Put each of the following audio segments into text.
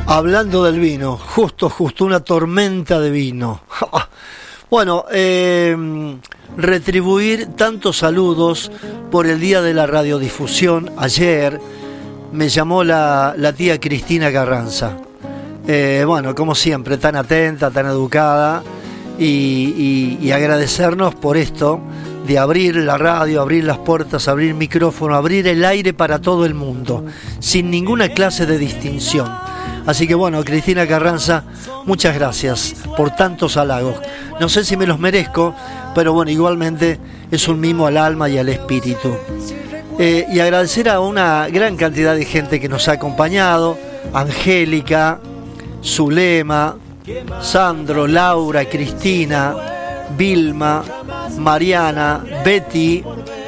Hablando del vino, justo una tormenta de vino. Bueno, retribuir tantos saludos por el Día de la Radiodifusión. Ayer me llamó la tía Cristina Carranza. Bueno, como siempre, tan atenta, tan educada, y agradecernos por esto de abrir la radio, abrir las puertas, abrir micrófono, abrir el aire para todo el mundo, sin ninguna clase de distinción. Así que bueno, Cristina Carranza, muchas gracias por tantos halagos. No sé si me los merezco, pero bueno, igualmente es un mimo al alma y al espíritu. Y agradecer a una gran cantidad de gente que nos ha acompañado: Angélica, Zulema, Sandro, Laura, Cristina, Vilma, Mariana, Betty,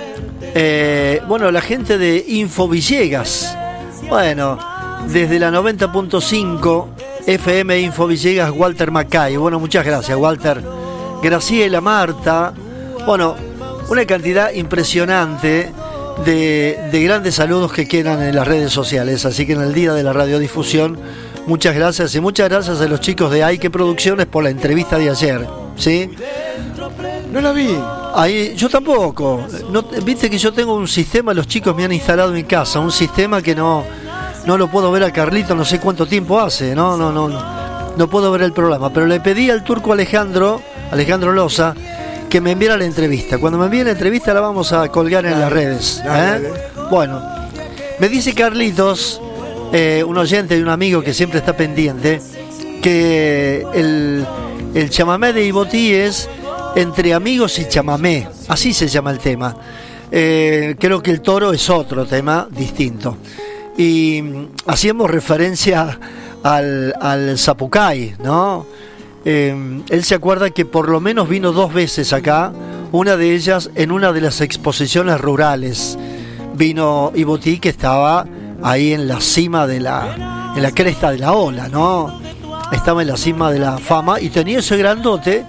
bueno, la gente de Info Villegas. Bueno, desde la 90.5 FM Info Villegas, Walter Macay. Bueno, muchas gracias, Walter. Graciela, Marta. Bueno, una cantidad impresionante de grandes saludos que quedan en las redes sociales. Así que en el Día de la Radiodifusión, muchas gracias, y muchas gracias a los chicos de Aike Producciones por la entrevista de ayer, ¿sí? No la vi. Ahí, yo tampoco. No, viste que yo tengo un sistema, los chicos me han instalado en casa, un sistema que no lo puedo ver a Carlito, no sé cuánto tiempo hace, no puedo ver el programa, pero le pedí al turco Alejandro Loza, que me enviara la entrevista. Cuando me envíe la entrevista la vamos a colgar en las redes. Bueno, me dice Carlitos, un oyente y un amigo que siempre está pendiente, que el chamamé de Ibotí es Entre Amigos y Chamamé, así se llama el tema. Creo que el toro es otro tema distinto. Y hacíamos referencia al Zapucay, ¿no? Él se acuerda que por lo menos vino 2 veces acá, una de ellas en una de las exposiciones rurales. Vino Ibotí, que estaba ahí en la cima en la cresta de la ola, ¿no? Estaba en la cima de la fama y tenía ese grandote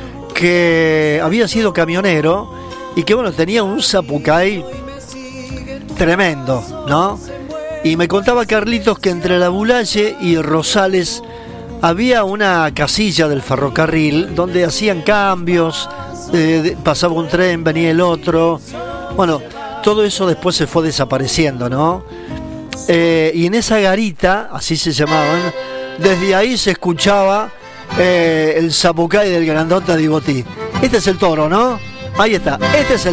que había sido camionero y que, bueno, tenía un Zapucay tremendo, ¿no? Y me contaba Carlitos que entre la Bulaye y Rosales había una casilla del ferrocarril donde hacían cambios, pasaba un tren, venía el otro. Bueno, todo eso después se fue desapareciendo, ¿no? Y en esa garita, así se llamaban, desde ahí se escuchaba el Zapucay del grandote de Ibotí. Este es el toro, ¿no? Ahí está, este es el